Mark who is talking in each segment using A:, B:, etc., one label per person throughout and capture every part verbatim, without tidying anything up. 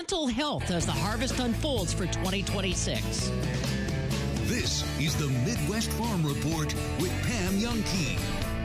A: mental health as the harvest unfolds for twenty twenty-six.
B: This is the Midwest Farm Report with Pam Youngkey.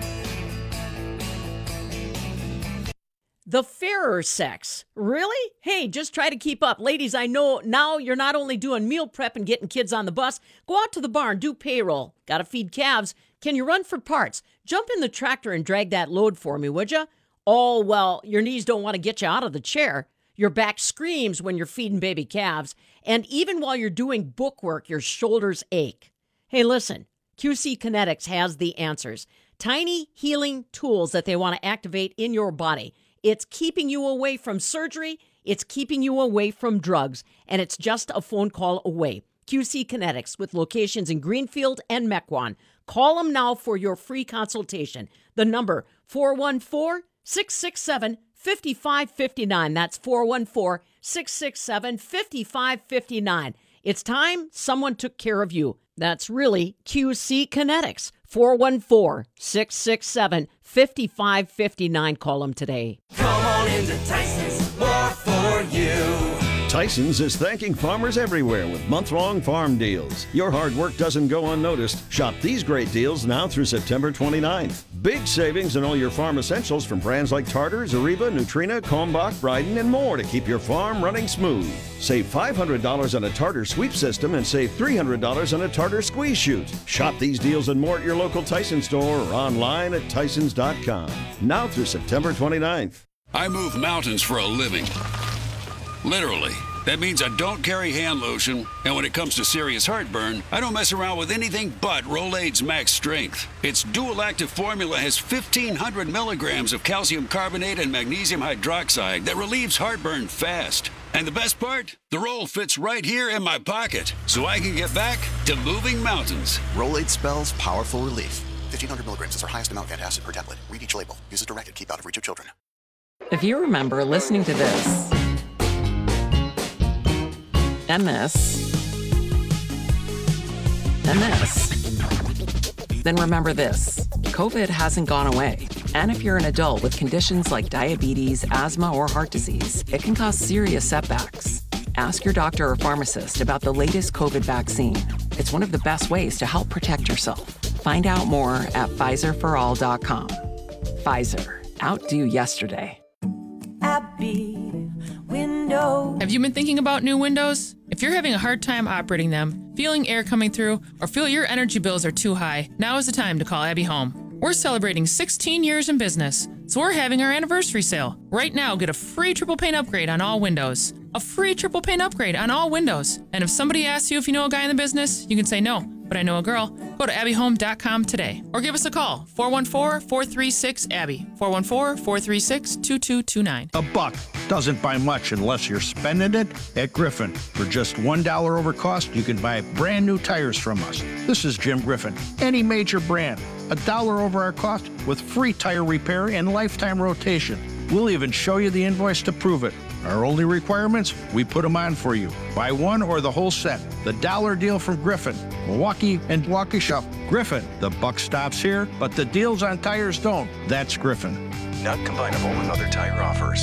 A: The fairer sex. Really? Hey, just try to keep up. Ladies, I know now you're not only doing meal prep and getting kids on the bus. Go out to the barn, do payroll. Got to feed calves. Can you run for parts? Jump in the tractor and drag that load for me, would you? Oh, well, your knees don't want to get you out of the chair. Your back screams when you're feeding baby calves. And even while you're doing bookwork, your shoulders ache. Hey, listen, Q C Kinetics has the answers. Tiny healing tools that they want to activate in your body. It's keeping you away from surgery. It's keeping you away from drugs. And it's just a phone call away. Q C Kinetics with locations in Greenfield and Mequon. Call them now for your free consultation. The number four one four, six six seven, five five five nine. That's four one four, six six seven, five five five nine. It's time someone took care of you. That's really Q C Kinetics. four one four, six six seven, five five five nine. Call them today.
C: Come on into Tyson's, more for you.
D: Tyson's is thanking farmers everywhere with month-long farm deals. Your hard work doesn't go unnoticed. Shop these great deals now through September twenty-ninth. Big savings in all your farm essentials from brands like Tartar, Zariba, Nutrina, Kalmbach, Bryden, and more to keep your farm running smooth. Save five hundred dollars on a Tartar sweep system and save three hundred dollars on a Tartar squeeze chute. Shop these deals and more at your local Tyson store or online at Tysons dot com. Now through September twenty-ninth.
E: I move mountains for a living. Literally. That means I don't carry hand lotion, and when it comes to serious heartburn, I don't mess around with anything but Rolaids Max Strength. Its dual-active formula has fifteen hundred milligrams of calcium carbonate and magnesium hydroxide that relieves heartburn fast. And the best part? The roll fits right here in my pocket, so I can get back to moving mountains.
F: Rolaids spells powerful relief. fifteen hundred milligrams is our highest amount of antacid per tablet. Read each label. Use as directed. Keep out of reach of children.
G: If you remember listening to this, and this, and this, then remember this. COVID hasn't gone away. And if you're an adult with conditions like diabetes, asthma, or heart disease, it can cause serious setbacks. Ask your doctor or pharmacist about the latest COVID vaccine. It's one of the best ways to help protect yourself. Find out more at Pfizer for all dot com. Pfizer. Outdo yesterday.
H: Abby Windows.
I: Have you been thinking about new windows? If you're having a hard time operating them, feeling air coming through, or feel your energy bills are too high, now is the time to call Abby Home. We're celebrating sixteen years in business, so we're having our anniversary sale. Right now, get a free triple pane upgrade on all windows. A free triple pane upgrade on all windows. And if somebody asks you if you know a guy in the business, you can say no, but I know a girl. Go to abby home dot com today or give us a call, four one four, four three six, A B B Y, four one four, four three six, two two two nine.
J: A buck doesn't buy much unless you're spending it at Griffin. For just one dollar over cost, you can buy brand new tires from us. This is Jim Griffin. Any major brand, a dollar over our cost with free tire repair and lifetime rotation. We'll even show you the invoice to prove it. Our only requirements, we put them on for you. Buy one or the whole set. The dollar deal from Griffin. Milwaukee and Waukesha. Griffin. The buck stops here, but the deals on tires don't. That's Griffin.
K: Not combinable with other tire offers.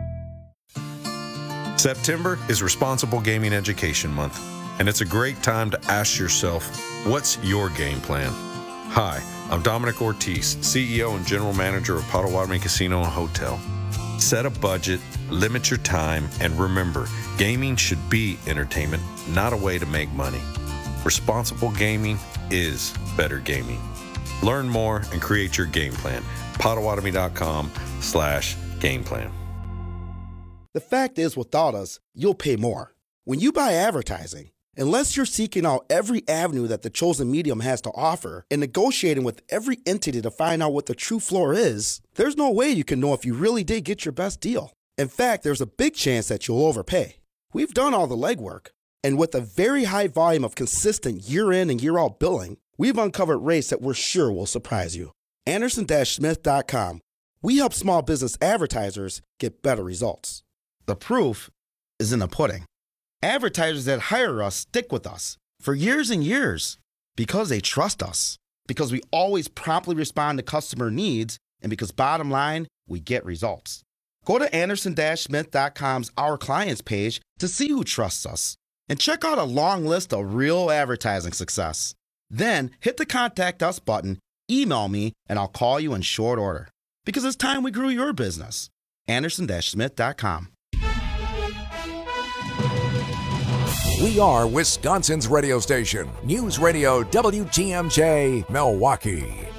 K: September is Responsible Gaming Education Month, and it's a great time to ask yourself, what's your game plan? Hi, I'm Dominic Ortiz, C E O and General Manager of Potawatomi Casino and Hotel. Set a budget, limit your time, and remember, gaming should be entertainment, not a way to make money. Responsible gaming is better gaming. Learn more and create your game plan. Potawatomi dot com slash game plan.
L: The fact is, without us, you'll pay more. When you buy advertising, unless you're seeking out every avenue that the chosen medium has to offer and negotiating with every entity to find out what the true floor is, there's no way you can know if you really did get your best deal. In fact, there's a big chance that you'll overpay. We've done all the legwork, and with a very high volume of consistent year-in and year-out billing, we've uncovered rates that we're sure will surprise you. Anderson Smith dot com. We help small business advertisers get better results. The proof is in the pudding. Advertisers that hire us stick with us for years and years because they trust us, because we always promptly respond to customer needs, and because bottom line, we get results. Go to Anderson Smith dot com's Our Clients page to see who trusts us. And check out a long list of real advertising success. Then hit the Contact Us button, email me, and I'll call you in short order. Because it's time we grew your business. Anderson Smith dot com.
M: We are Wisconsin's radio station, News Radio W G M J, Milwaukee.